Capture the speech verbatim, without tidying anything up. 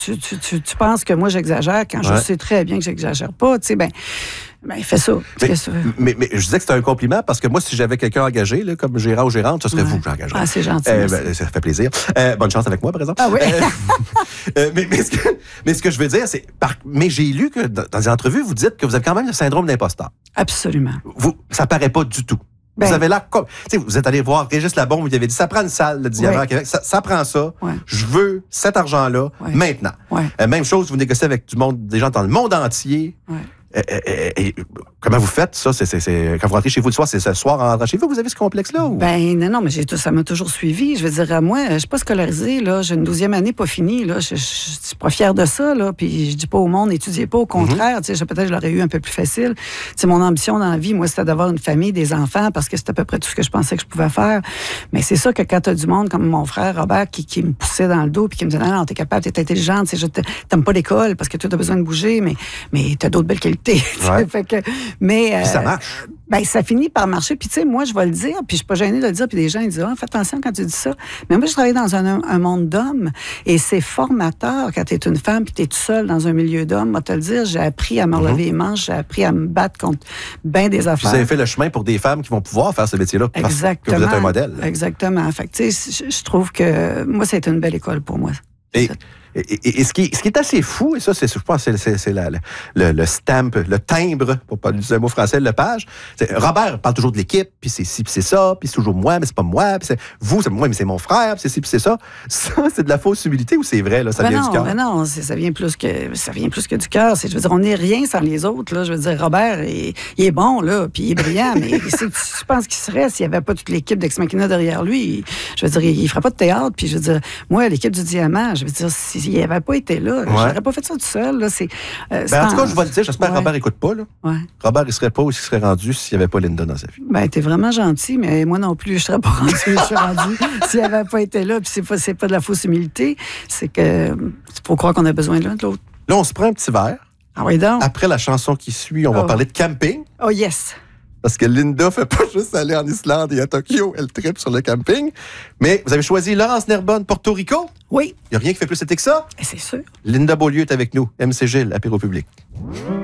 tu, tu, tu, tu penses que moi, j'exagère quand ouais. je sais très bien que j'exagère pas. Tu sais, ben, ben, fais ça. Mais, mais, mais je disais que c'était un compliment parce que moi, si j'avais quelqu'un engagé, là, comme gérant ou gérante, ce serait ouais. vous que j'engagerais. Ah, c'est gentil. Euh, ben, ça fait plaisir. Euh, bonne chance avec moi, par exemple. Ah oui. Euh, euh, mais, mais, ce que, mais ce que je veux dire, c'est... Par, mais j'ai lu que dans, dans des entrevues, vous dites que vous avez quand même le syndrome d'imposteur. Absolument. Vous, ça paraît pas du tout. Ben, vous avez l'air comme... Tu sais, vous êtes allé voir Régis Labombe, vous avez dit, ça prend une salle, le Diamant ouais. à Québec. Ça, ça prend ça. Ouais. Je veux cet argent-là ouais. maintenant. Ouais. Euh, même chose, vous négociez avec du monde, des gens dans le monde entier. Ouais. Et, et, et, comment vous faites ça? C'est, c'est, c'est, quand vous rentrez chez vous le soir, c'est ce soir en rentrant chez vous, vous avez ce complexe-là? Ou? Ben non, non, mais j'ai tout, ça m'a toujours suivi. Je veux dire, moi, je suis pas scolarisée, là. J'ai une douzième année pas finie, là. Je, je, je suis pas fière de ça, là. Puis je dis pas au monde, étudiez pas. Au contraire, mm-hmm. tu sais, peut-être je l'aurais eu un peu plus facile. C'est mon ambition dans la vie, moi, c'était d'avoir une famille, des enfants, parce que c'était à peu près tout ce que je pensais que je pouvais faire. Mais c'est ça que quand t'as du monde comme mon frère Robert qui, qui me poussait dans le dos puis qui me disait, non, non, t'es capable, t'es intelligente, tu sais, t'aimes pas l'école parce que tu as besoin de bouger, mais, mais t'as d'autres belles qualités. Ouais. Que, mais euh, ça marche. Ben, ça finit par marcher. Puis, tu sais, moi, je vais le dire, puis je suis pas gênée de le dire. Puis des gens, ils disent, ah, fais attention quand tu dis ça. Mais moi, je travaille dans un, un monde d'hommes et c'est formateur quand tu es une femme puis tu es toute seule dans un milieu d'hommes. Moi, te le dire, j'ai appris à me relever mm-hmm. les manches, j'ai appris à me battre contre bien des affaires. Vous avez fait le chemin pour des femmes qui vont pouvoir faire ce métier-là parce Exactement. que vous êtes un modèle. Exactement. Fait que, tu sais, je, je trouve que moi, c'est une belle école pour moi. Et, et, et, et ce, qui, ce qui est assez fou, et ça, c'est, je pense c'est, c'est, c'est la, le, le stamp, le timbre, pour pas utiliser un mot français, le page. C'est, Robert parle toujours de l'équipe, puis c'est ci, puis c'est ça, puis c'est toujours moi, mais c'est pas moi, puis c'est vous, c'est moi, mais c'est mon frère, puis c'est ci, puis c'est ça. Ça, c'est de la fausse humilité ou c'est vrai, là, ça ben vient non, du cœur? Ben non, c'est, ça vient plus que ça vient plus que du cœur. C'est, je veux dire, on n'est rien sans les autres, là. Je veux dire, Robert, il, il est bon, là, puis il est brillant, mais c'est, tu penses qu'il serait s'il n'y avait pas toute l'équipe d'Ex Machina derrière lui? Il, je veux dire, il ne ferait pas de théâtre, puis je veux dire, moi, l'équipe du Diamant, je veux dire, s'il n'y avait pas été là, ouais. j'aurais pas fait ça tout seul. Là. C'est, euh, c'est ben, en tout cas, en... je vais le dire, j'espère que ouais. Robert n'écoute pas. Là. Ouais. Robert, il ne serait pas où il serait rendu s'il n'y avait pas Linda dans sa vie. Ben, t'es vraiment gentil, mais moi non plus, je ne serais pas rendu où je suis rendu s'il n'avait pas été là. Puis c'est pas, c'est pas de la fausse humilité, c'est que il faut croire qu'on a besoin de l'un de l'autre. Là, on se prend un petit verre. Ah oui, donc. Après la chanson qui suit, on oh. va parler de camping. Oh yes! Parce que Linda ne fait pas juste aller en Islande et à Tokyo, elle tripe sur le camping. Mais vous avez choisi Laurence Nerbonne, Porto Rico. Oui. Il n'y a rien qui fait plus été que ça. Et c'est sûr. Linda Beaulieu est avec nous, M C Gilles, apéro public.